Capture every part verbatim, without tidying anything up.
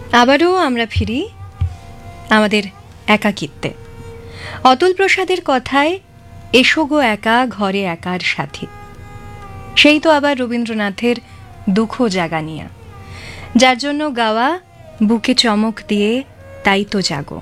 আবারও আমরা ফিরি আমাদের একাকিত্বে। অতুল প্রসাদের কথায় এসো গো একা ঘরে একার সাথী, সেই তো আবার রবীন্দ্রনাথের দুঃখ জাগানিয়া, যার জন্য গাওয়া বুকে চমক দিয়ে তাই তো জাগো।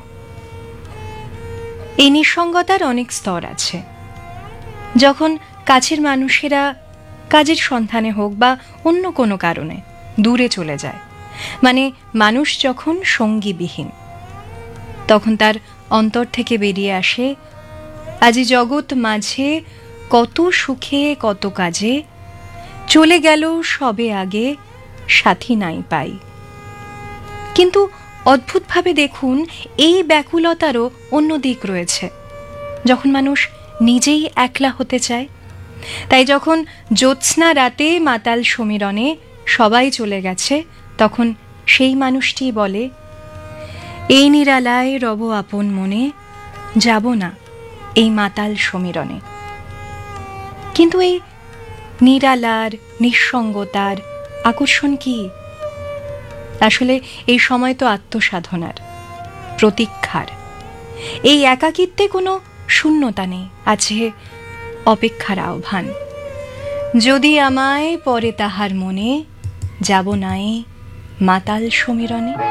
এই নিঃসঙ্গতার অনেক স্তর আছে। যখন কাছের মানুষেরা কাজের সন্ধানে হোক বা অন্য কোনো কারণে দূরে চলে যায়, মানে মানুষ যখন সঙ্গীবিহীন, তখন তার অন্তর থেকে বেরিয়ে আসে আজি জগৎ মাঝে কত সুখে কত কাজে, চলে গেল সবে আগে সাথী নাই পাই। কিন্তু অদ্ভুতভাবে দেখুন, এই ব্যাকুলতারও অন্য দিক রয়েছে, যখন মানুষ নিজেই একলা হতে চায়। তাই যখন জ্যোৎস্না রাতে মাতাল সমীরণে সবাই চলে গেছে, তখন সেই মানুষটি বলে, এই নিরালায় রব আপন মনে, যাব না এই মাতাল সমীরণে। কিন্তু এই নিরালার নিঃসঙ্গতার আকর্ষণ কি? আসলে এই সময় তো আত্মসাধনার, প্রতীক্ষার। এই একাকিত্বে কোনো শূন্যতা নেই, আছে অপেক্ষার আহ্বান। যদি আমায় পরে তাহার মনে, যাব নাই মাতাল সমীরণে।